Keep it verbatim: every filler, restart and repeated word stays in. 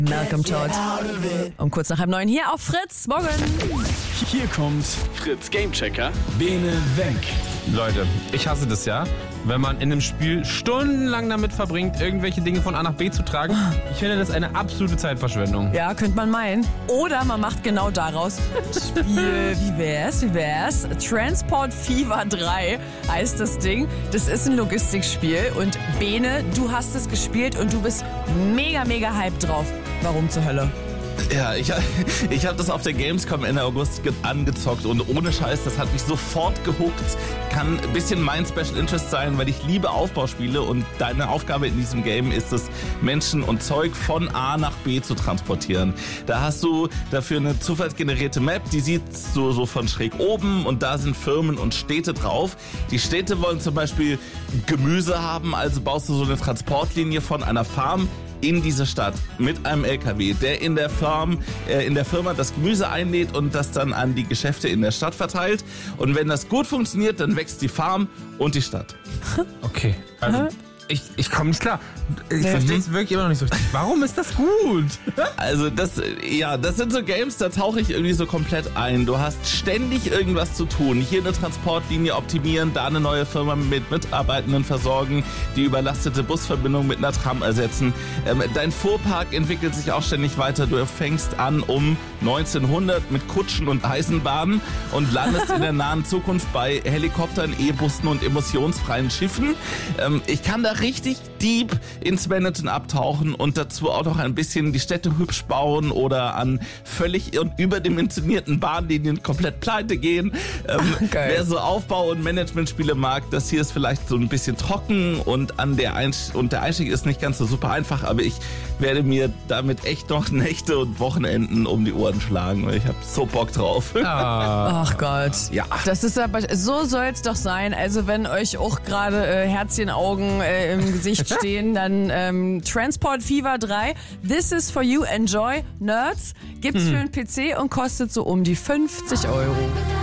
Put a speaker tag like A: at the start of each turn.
A: Malcolm Todd. Um kurz nach halb neun hier auf Fritz. Morgen.
B: Hier kommt
C: Fritz Gamechecker.
B: Bene weg.
D: Leute, ich hasse das ja, wenn man in einem Spiel stundenlang damit verbringt, irgendwelche Dinge von A nach B zu tragen. Ich finde das eine absolute Zeitverschwendung.
A: Ja, könnte man meinen. Oder man macht genau daraus ein Spiel. Wie wär's? Wie wär's? Transport Fever drei heißt das Ding. Das ist ein Logistikspiel. Und Bene, du hast es gespielt und du bist mega, mega hyped drauf. Warum zur Hölle?
E: Ja, ich, ich habe das auf der Gamescom Ende August ge- angezockt und ohne Scheiß, das hat mich sofort gehuckt. Kann ein bisschen mein Special Interest sein, weil ich liebe Aufbauspiele und deine Aufgabe in diesem Game ist es, Menschen und Zeug von A nach B zu transportieren. Da hast du dafür eine zufallsgenerierte Map, die siehst du so von schräg oben und da sind Firmen und Städte drauf. Die Städte wollen zum Beispiel Gemüse haben, also baust du so eine Transportlinie von einer Farm in diese Stadt mit einem L K W, der in der Farm, äh, in der Firma das Gemüse einlädt und das dann an die Geschäfte in der Stadt verteilt. Und wenn das gut funktioniert, dann wächst die Farm und die Stadt.
D: Okay, also ich, ich komme nicht klar. Ich verstehe es wirklich immer noch nicht so richtig. Warum ist das gut?
E: Also das, ja, das sind so Games, da tauche ich irgendwie so komplett ein. Du hast ständig irgendwas zu tun. Hier eine Transportlinie optimieren, da eine neue Firma mit Mitarbeitenden versorgen, die überlastete Busverbindung mit einer Tram ersetzen. Ähm, dein Fuhrpark entwickelt sich auch ständig weiter. Du fängst an um neunzehnhundert mit Kutschen und Eisenbahnen und landest in der nahen Zukunft bei Helikoptern, E-Bussen und emissionsfreien Schiffen. Ähm, ich kann da richtig deep ins Manhattan abtauchen und dazu auch noch ein bisschen die Städte hübsch bauen oder an völlig überdimensionierten Bahnlinien komplett pleite gehen. Ähm, wer so Aufbau- und Managementspiele mag, das hier ist vielleicht so ein bisschen trocken und, an der Einst- und der Einstieg ist nicht ganz so super einfach, aber ich werde mir damit echt noch Nächte und Wochenenden um die Ohren schlagen, weil ich habe so Bock drauf.
D: Ah.
A: Ach Gott.
E: Ja.
A: Das ist aber, so soll es doch sein. Also wenn euch auch gerade äh, Herzchenaugen äh, im Gesicht stehen, dann ähm, Transport Fever drei, This is for you, enjoy, Nerds, gibt's für einen P C und kostet so um die fünfzig Euro.